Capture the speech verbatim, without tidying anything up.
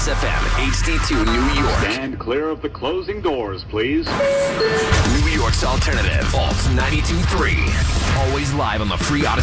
Kiss F M, H D two, New York. Stand clear of the closing doors, please. New York's alternative, Alt ninety-two point three. Always live on the free Odyssey.